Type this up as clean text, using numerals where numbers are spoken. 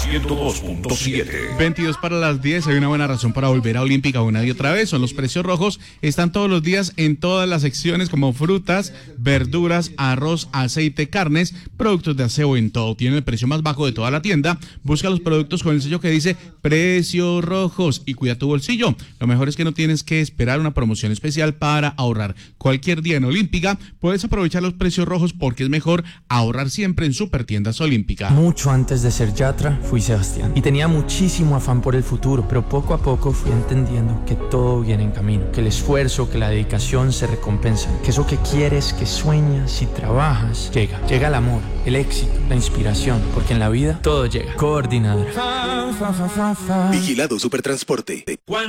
102.7. 22 para las 10, hay una buena razón para volver a Olímpica una y otra vez. Son los precios rojos, están todos los días en todas las secciones como frutas, verduras, arroz, aceite, carnes, productos de aseo, en todo. Tiene el precio más bajo de toda la tienda. Busca los productos con el sello que dice precios rojos y cuida tu bolsillo. Lo mejor es que no tienes que esperar una promoción especial para ahorrar. Cualquier día en Olímpica puedes aprovechar los precios rojos porque es mejor ahorrar siempre en Supertiendas Olímpica. Mucho antes de ser Yatra, fui Sebastián y tenía muchísimo afán por el futuro, pero poco a poco fui entendiendo que todo viene en camino, que el esfuerzo, que la dedicación se recompensan, que eso que quieres, que sueñas y trabajas, llega. Llega el amor, el éxito, la inspiración, porque en la vida todo llega. Coordinadora. Vigilado Supertransporte.